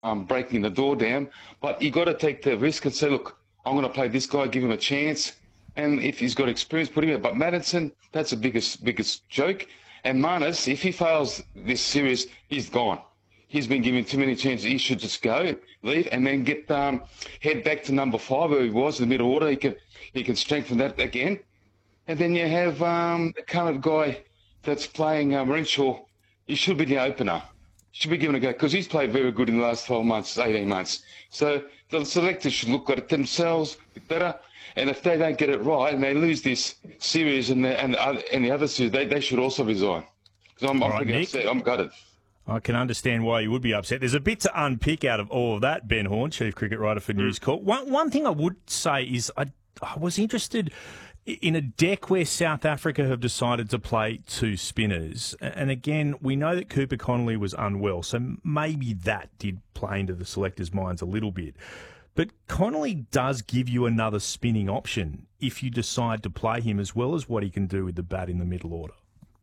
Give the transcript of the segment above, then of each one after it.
breaking the door down. But you got to take the risk and say, look, I'm going to play this guy, give him a chance. And if he's got experience, put him in. But Madison, that's the biggest joke. And Marnus, if he fails this series, he's gone. He's been given too many chances. He should just go, leave, and then head back to number 5 where he was in the middle order. He can strengthen that again. And then you have the current guy that's playing Renshaw. He should be the opener. Should be given a go because he's played very good in the last 12 months, 18 months. So the selectors should look at it themselves a bit better. And if they don't get it right and they lose this series and the other series, they should also resign. Because I'm pretty upset. I'm gutted. I can understand why you would be upset. There's a bit to unpick out of all of that, Ben Horn, Chief Cricket Writer for News Corp. One thing I would say is I was interested in a deck where South Africa have decided to play 2 spinners. And again, we know that Cooper Connolly was unwell, so maybe that did play into the selectors' minds a little bit. But Connolly does give you another spinning option if you decide to play him, as well as what he can do with the bat in the middle order.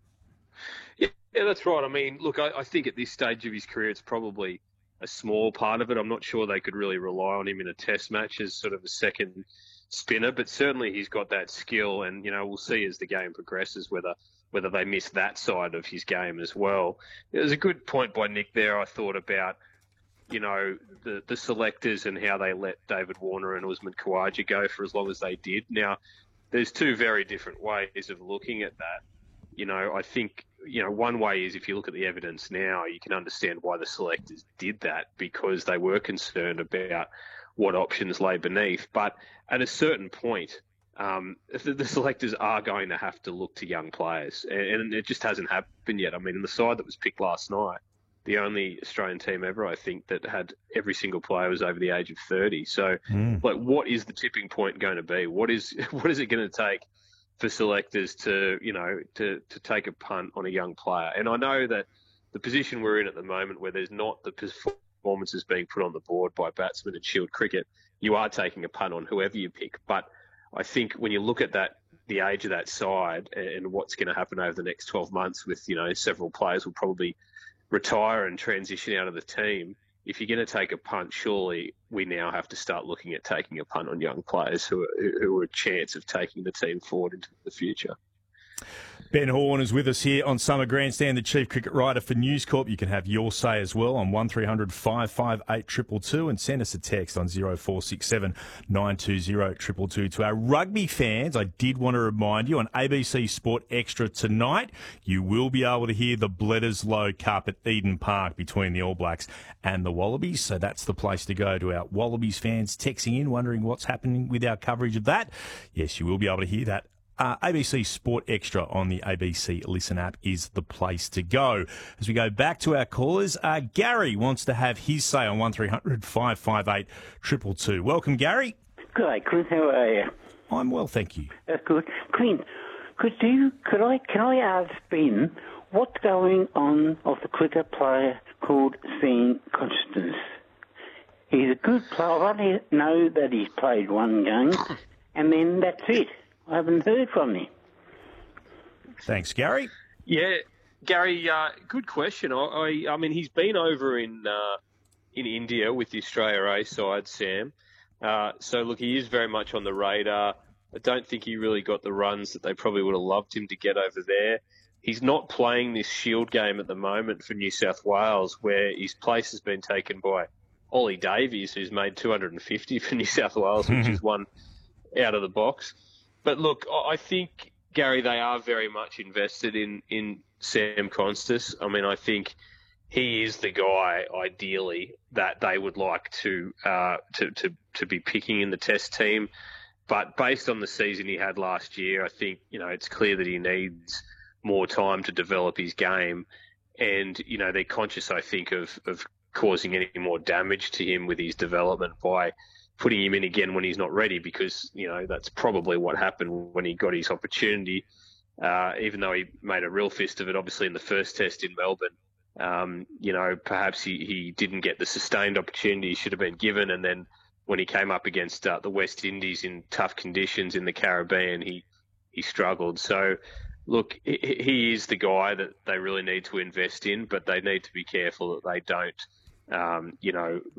Yeah, that's right. I mean, look, I think at this stage of his career, it's probably a small part of it. I'm not sure they could really rely on him in a test match as sort of a second spinner, but certainly he's got that skill, and we'll see as the game progresses whether they miss that side of his game as well. There's a good point by Nick there, I thought, about the selectors and how they let David Warner and Usman Khawaja go for as long as they did. Now, there's 2 very different ways of looking at that. I think one way is if you look at the evidence now, you can understand why the selectors did that, because they were concerned about what options lay beneath. But at a certain point, the selectors are going to have to look to young players, and it just hasn't happened yet. I mean, in the side that was picked last night, the only Australian team ever, I think, that had every single player was over the age of 30. So, what is the tipping point going to be? What is it going to take for selectors to take a punt on a young player? And I know that the position we're in at the moment, where there's not the performances being put on the board by batsmen in Shield cricket, you are taking a punt on whoever you pick. But I think when you look at the age of that side and what's going to happen over the next 12 months with, several players will probably retire and transition out of the team. If you're going to take a punt, surely we now have to start looking at taking a punt on young players who are a chance of taking the team forward into the future. Ben Horn is with us here on Summer Grandstand, the Chief Cricket Writer for News Corp. You can have your say as well on 1300 558 222 and send us a text on 0467 920 222. To our rugby fans, I did want to remind you on ABC Sport Extra tonight, you will be able to hear the Bledisloe Cup at Eden Park between the All Blacks and the Wallabies. So that's the place to go. To our Wallabies fans texting in, wondering what's happening with our coverage of that. Yes, you will be able to hear that. ABC Sport Extra on the ABC Listen app is the place to go. As we go back to our callers, Gary wants to have his say on 1300 558 222. Welcome, Gary. Good, Clint. How are you? I'm well, thank you. That's good. Clint, can I ask Ben what's going on of the cricket player called Sam Constance? He's a good player. I only know that he's played 1 game, and then that's it. I haven't heard from him. Thanks, Gary. Yeah, Gary, good question. I mean, he's been over in India with the Australia A side, Sam. So, look, he is very much on the radar. I don't think he really got the runs that they probably would have loved him to get over there. He's not playing this Shield game at the moment for New South Wales, where his place has been taken by Ollie Davies, who's made 250 for New South Wales, which is one out of the box. But look, I think, Gary, they are very much invested in Sam Constance. I mean, I think he is the guy, ideally, that they would like to be picking in the Test team. But based on the season he had last year, I think, it's clear that he needs more time to develop his game. And, they're conscious, I think, of causing any more damage to him with his development by putting him in again when he's not ready, because, that's probably what happened when he got his opportunity, even though he made a real fist of it, obviously, in the first test in Melbourne. Perhaps he didn't get the sustained opportunity he should have been given. And then when he came up against the West Indies in tough conditions in the Caribbean, he struggled. So, look, he is the guy that they really need to invest in, but they need to be careful that they don't you know,